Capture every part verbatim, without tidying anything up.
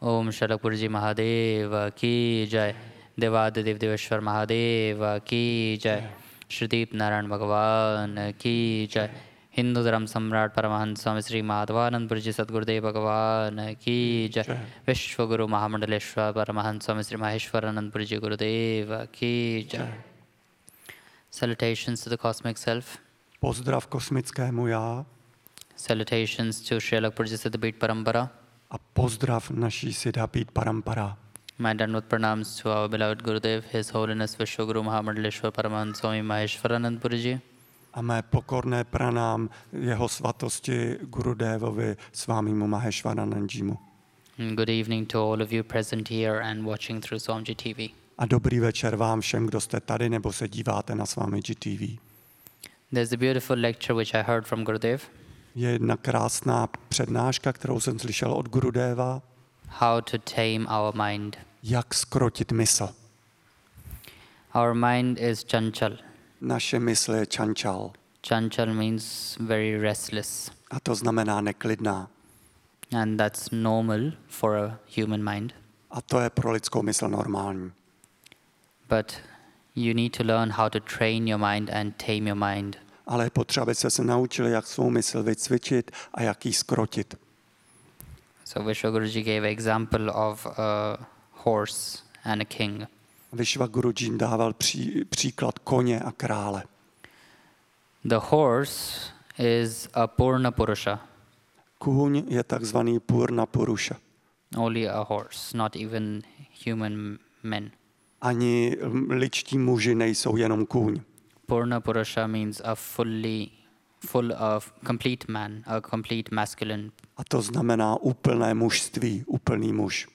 ओम शरकपुरजी महादेव की जय। देवादिदेव देवेश्वर महादेव की जय। श्रीदीप नारायण भगवान की जय। हिंदू धर्म सम्राट परमहंस स्वामी श्री माधवानंदपुर जी सद्गुरुदेव भगवान की जय। विश्वगुरु महामंडलेश्वर परमहंस स्वामी श्री महेश्वरानंदपुर जी गुरुदेव की जय। Salutations to the cosmic self. Pozdrav kosmickému já Salutations to Srila Purji Siddhapit Parampara. a pozdrav naší Siddhapit Parampara. My Dandavat pranams to our beloved Gurudev, His Holiness Vishwaguru Mahamandaleshwar Paramahansa Swami Maheshwaranand Puriji. A mé pokorné pranám jeho svatosti Gurudevovi Svámimu Maheshwaranandjimu. Good evening to all of you present here and watching through Swamiji T V. A dobrý večer vám všem, kdo jste tady nebo se díváte na Swamiji T V. There's a beautiful lecture which I heard from Gurudev. Je jedna krásná přednáška, kterou jsem slyšel od Gurudeva. How to tame our mind. Jak zkrotit mysl. Our mind is chanchal. Naše mysl je čančal. Chanchal means very restless. A to znamená neklidná. And that's normal for a human mind. A to je pro lidskou mysl normální. But you need to learn how to train your mind and tame your mind. Ale je potřeba, abyste se naučili, jak svou mysl vycvičit a jak ji zkrotit. So Vishwaguruji gave example of a horse and a king. Vishwaguruji dával pří, příklad koně a krále. The horse is a Purna Purusha. Kůň je takzvaný Purna Purusha. Only a horse, not even human men. Ani lidští muži nejsou jenom kůň. Purna Purusha means a fully, full of complete man, a complete masculine. A to znamená úplné mužství, úplný muž.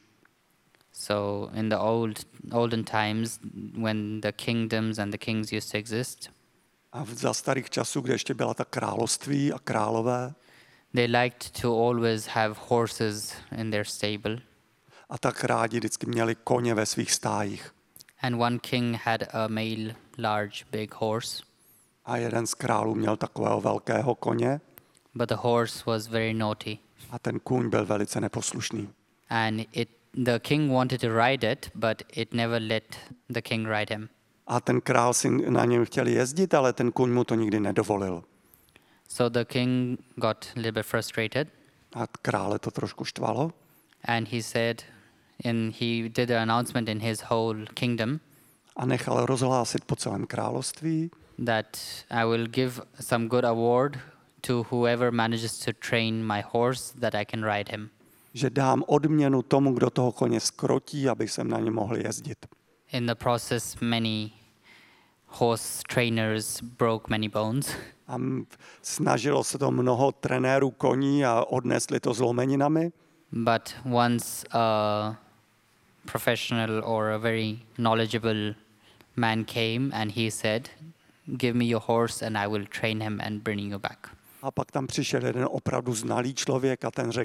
So in the old olden times, when the kingdoms and the kings used to exist, A v za starých časů, kde ještě byla ta království a králové, they liked to always have horses in their stable. a tak rádi vždycky měli koně ve svých stájích. And one king had a male, large, big horse, A jeden z králů měl takového velkého koně but the horse was very naughty. a ten kůň byl velice neposlušný. And it, the king wanted to ride it, but it never let the king ride him. A ten král si na něm chtěl jezdit, ale ten kůň mu to nikdy nedovolil. So the king got a little bit frustrated, A krále to trošku štvalo. and he said, and he did an announcement in his whole kingdom A nechal rozhlásit po celém království, that I will give some good award to whoever manages to train my horse that I can ride him. že dám odměnu tomu, kdo toho koně skrotí, aby jsem na něm mohl jezdit. In the process, many horse trainers broke many bones. A m- snažilo se to mnoho trenérů koní a odnesli to zlomeninami, But once a professional or a very knowledgeable man came and he said, give me your horse and I will train him and bring you back. a pak tam přišel jeden opravdu znalý člověk a ten řekl,